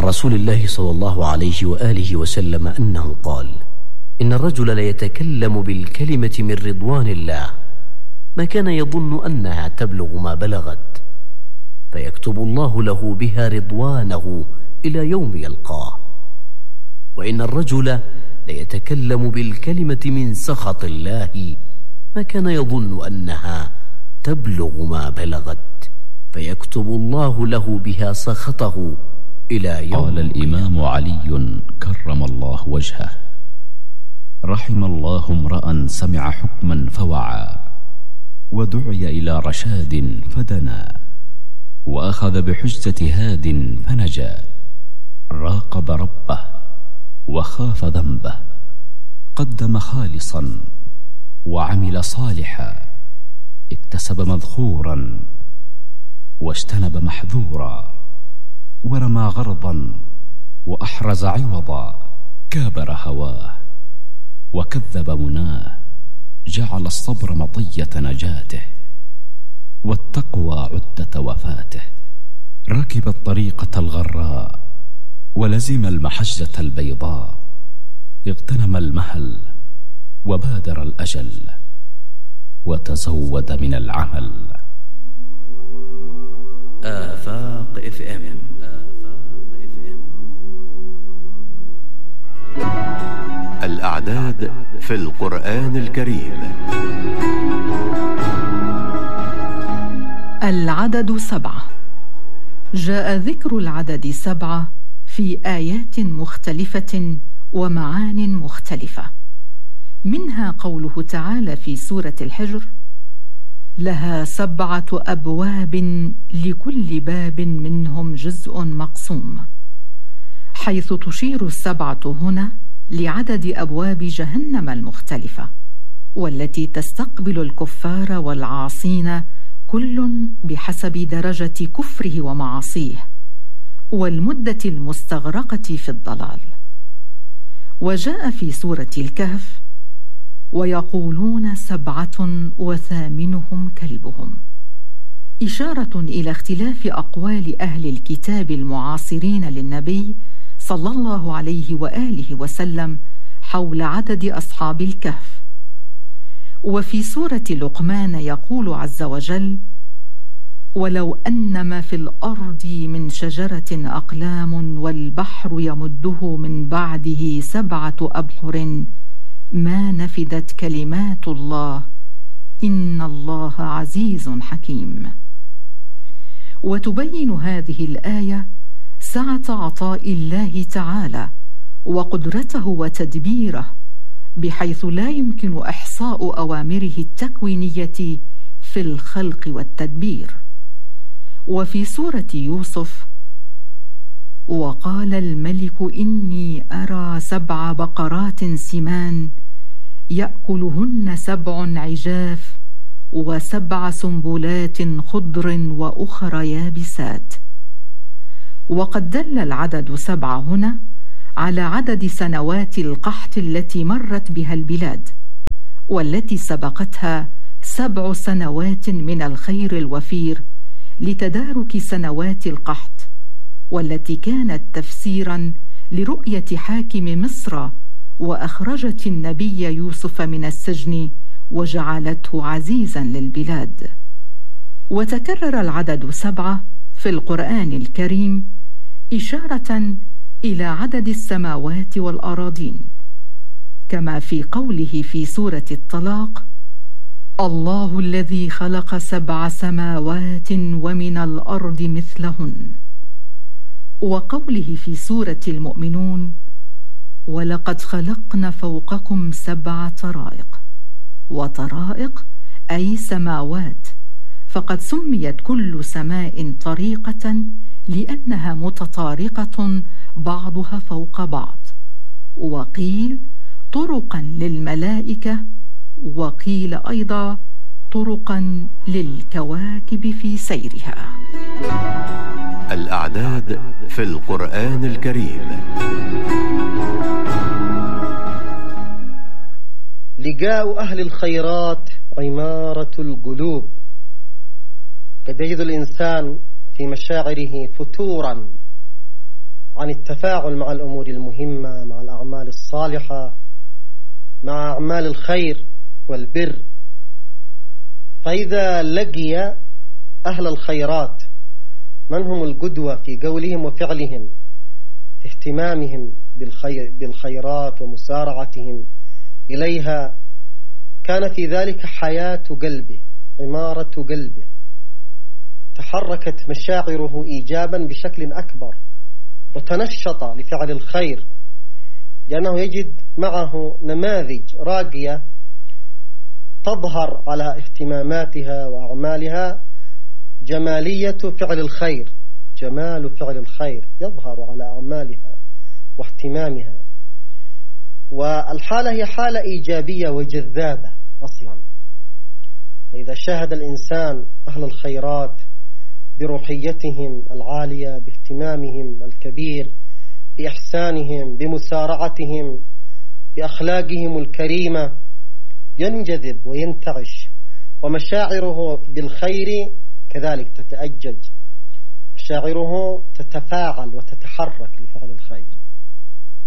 رسول الله صلى الله عليه وآله وسلم أنه قال: إن الرجل ليتكلم بالكلمة من رضوان الله ما كان يظن أنها تبلغ ما بلغت، فيكتب الله له بها رضوانه إلى يوم يلقاه. وإن الرجل ليتكلم بالكلمة من سخط الله ما كان يظن أنها تبلغ ما بلغت، فيكتب الله له بها سخطه إلى يوم. قال الإمام علي كرم الله وجهه: رحم الله امرأ سمع حكما فوعى، ودعي إلى رشاد فدنا، وأخذ بحجة هاد فنجا، راقب ربه وخاف ذنبه، قدم خالصا وعمل صالحا، اكتسب مذخورا واجتنب محذورا، ورمى غرضا وأحرز عوضا، كابر هواه وكذب مناه، جعل الصبر مطية نجاته، والتقوى عدة وفاته، ركب الطريقة الغراء ولزم المحجة البيضاء، اغتنم المهل وبادر الأجل، وتزود من العمل. آفاق FM. الأعداد في القرآن الكريم. العدد 7. جاء ذكر العدد 7 في آيات مختلفة ومعان مختلفة، منها قوله تعالى في سورة الحجر: لها 7 أبواب لكل باب منهم جزء مقسوم، حيث تشير 7 هنا لعدد أبواب جهنم المختلفة، والتي تستقبل الكفار والعاصين كل بحسب درجة كفره ومعاصيه والمدة المستغرقة في الضلال. وجاء في سورة الكهف: ويقولون 7 وثامنهم كلبهم، إشارة إلى اختلاف أقوال أهل الكتاب المعاصرين للنبي صلى الله عليه وآله وسلم حول عدد أصحاب الكهف. وفي سورة لقمان يقول عز وجل: ولو أن ما في الأرض من شجرة أقلام والبحر يمده من بعده 7 أبحر ما نفدت كلمات الله إن الله عزيز حكيم. وتبين هذه الآية سعة عطاء الله تعالى وقدرته وتدبيره، بحيث لا يمكن إحصاء أوامره التكوينية في الخلق والتدبير. وفي سورة يوسف: وقال الملك إني أرى 7 بقرات سمان يأكلهن 7 عجاف و7 سنبلات خضر وأخر يابسات. وقد دل العدد 7 هنا على عدد سنوات القحط التي مرت بها البلاد، والتي سبقتها 7 سنوات من الخير الوفير لتدارك سنوات القحط، والتي كانت تفسيرا لرؤية حاكم مصر وأخرجت النبي يوسف من السجن وجعلته عزيزا للبلاد. وتكرر العدد 7 في القرآن الكريم إشارة إلى عدد السماوات والأراضين، كما في قوله في سورة الطلاق: الله الذي خلق 7 سماوات ومن الأرض مثلهن، وقوله في سورة المؤمنون: ولقد خلقنا فوقكم 7 طرائق، وطرائق أي سماوات، فقد سميت كل سماء طريقة لأنها متطارقة بعضها فوق بعض، وقيل طرقا للملائكة، وقيل أيضا طرقا للكواكب في سيرها. الأعداد في القرآن الكريم. لقاء أهل الخيرات عمارة القلوب. قد يجد الإنسان في مشاعره فتورا عن التفاعل مع الأمور المهمة، مع الأعمال الصالحة، مع أعمال الخير والبر. فإذا لقي أهل الخيرات من هم القدوة في قولهم وفعلهم، في اهتمامهم بالخيرات ومسارعتهم إليها، كان في ذلك حياة قلبه، عمارة قلبه، تحركت مشاعره إيجابا بشكل أكبر، وتنشط لفعل الخير، لأنه يجد معه نماذج راقية تظهر على اهتماماتها وأعمالها جمالية فعل الخير، جمال فعل الخير يظهر على أعمالها واهتمامها. والحالة هي حالة إيجابية وجذابة أصلا. إذا شاهد الإنسان أهل الخيرات بروحيتهم العالية، باهتمامهم الكبير، بإحسانهم، بمسارعتهم، بأخلاقهم الكريمة، ينجذب وينتعش، ومشاعره بالخير كذلك تتأجج، مشاعره تتفاعل وتتحرك لفعل الخير.